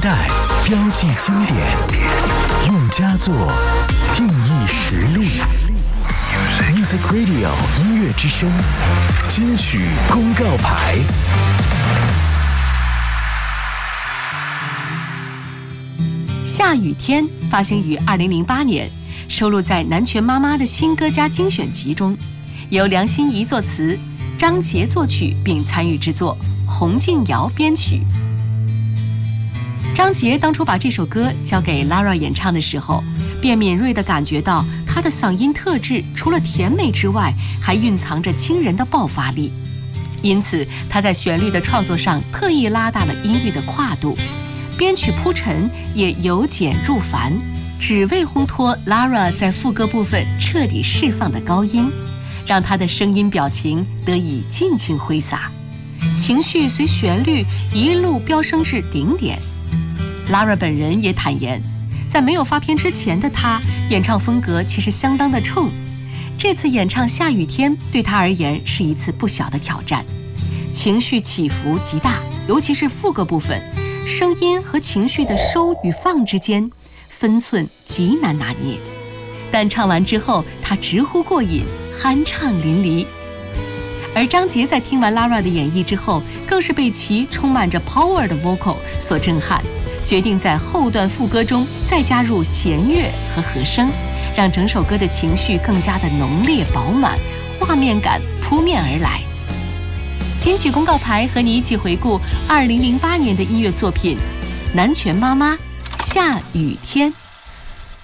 代，标记经典，用佳作定义实力。Music Radio 音乐之声金曲公告牌。 下雨天发行于2008年，收录在南拳妈妈的新歌家精选集中，由梁心颐作词，张杰作曲并参与制作，洪敬尧编曲。张杰当初把这首歌交给 Lara 演唱的时候，便敏锐地感觉到她的嗓音特质除了甜美之外，还蕴藏着惊人的爆发力。因此，他在旋律的创作上特意拉大了音域的跨度，编曲铺陈也由简入繁，只为烘托 Lara 在副歌部分彻底释放的高音，让她的声音表情得以尽情挥洒，情绪随旋律一路飙升至顶点。Lara 本人也坦言，在没有发片之前的她，演唱风格其实相当的冲。这次演唱《下雨天》对她而言是一次不小的挑战，情绪起伏极大，尤其是副歌部分，声音和情绪的收与放之间分寸极难拿捏。但唱完之后，她直呼过瘾，酣畅淋漓。而张杰在听完 Lara 的演绎之后，更是被其充满着 power 的 vocal 所震撼，决定在后段副歌中再加入弦乐和和声，让整首歌的情绪更加的浓烈饱满，画面感扑面而来。金曲公告牌和你一起回顾2008年的音乐作品《南拳妈妈下雨天》。